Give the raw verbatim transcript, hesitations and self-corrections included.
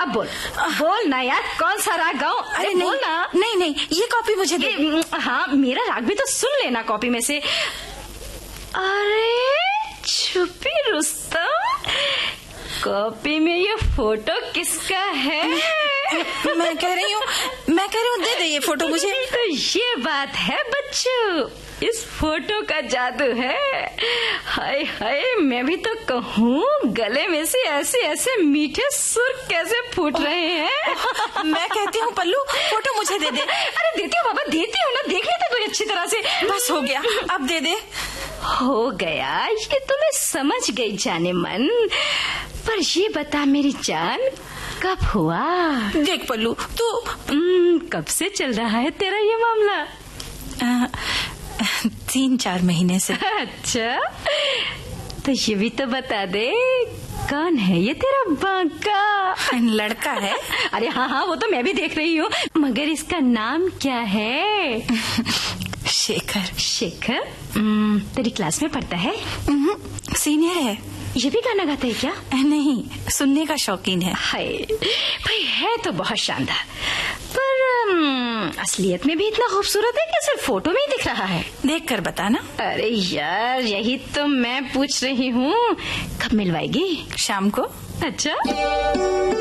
अब बोल बोल ना यार, कौन सा राग गाऊं? अरे नहीं, बोल ना। नहीं नहीं, ये कॉपी मुझे दे। ये, हाँ मेरा राग भी तो सुन लेना कॉपी में से। अरे छुपी रुस्तम, कॉपी में ये फोटो किसका है? मैं कह रही हूँ मैं कह रही हूँ दे दे ये फोटो मुझे। तो ये बात है बच्चों, इस फोटो का जादू है। हाय हाय, मैं भी तो कहूँ गले में से ऐसे ऐसे मीठे सुर कैसे फूट रहे हैं। मैं कहती हूँ पल्लू फोटो मुझे दे दे। अरे देती हूँ बाबा, देती हूँ ना, देख लेते कोई अच्छी तरह से। बस हो गया, अब दे दे। हो गया, ये तो मैं समझ गई जाने मन। पर ये बता मेरी जान, कब हुआ? देख पल्लू तू, कब से चल रहा है तेरा ये मामला? आ, तीन चार महीने से। अच्छा, तो ये भी तो बता दे, कौन है ये तेरा बांका? लड़का है। अरे हाँ हाँ, वो तो मैं भी देख रही हूँ, मगर इसका नाम क्या है? शेखर। शेखर? तेरी क्लास में पढ़ता है? सीनियर है। ये भी गाना गाता है क्या? नहीं, सुनने का शौकीन है। हाय भाई, है तो बहुत शानदार, पर um, असलियत में भी इतना खूबसूरत है कि सिर्फ फोटो में ही दिख रहा है? देख कर बताना। अरे यार, यही तो मैं पूछ रही हूँ, कब मिलवाएगी? शाम को। अच्छा।